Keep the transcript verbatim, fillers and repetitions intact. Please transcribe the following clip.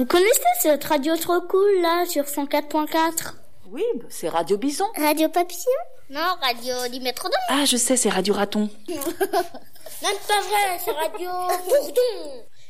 Vous connaissez cette radio trop cool là sur cent quatre point quatre? Oui, c'est Radio Bison. Radio Papillon? Non, Radio du Métronome. Ah, je sais, c'est Radio Raton. Même pas vrai, c'est Radio Bourdon.